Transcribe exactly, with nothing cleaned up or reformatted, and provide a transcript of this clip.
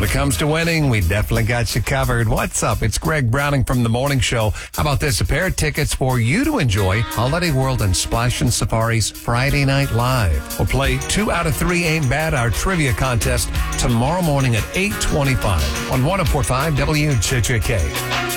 it comes to winning, we definitely got you covered. What's up? It's Greg Browning from The Morning Show. How about this? A pair of tickets for you to enjoy Holiday World and Splash and Safari's Friday Night Live. We'll play two out of three Ain't Bad, our trivia contest, tomorrow morning at eight twenty-five on one oh four point five W J J K.